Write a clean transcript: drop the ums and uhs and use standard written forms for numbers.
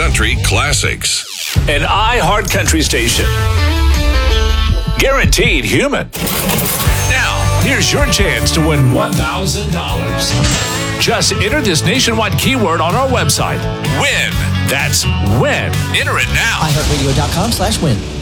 Country classics. An iHeart Country station. Guaranteed human. Now, here's your chance to win $1,000. Just enter this nationwide keyword on our website. WIN. That's WIN. Enter it now. iHeartRadio.com/win.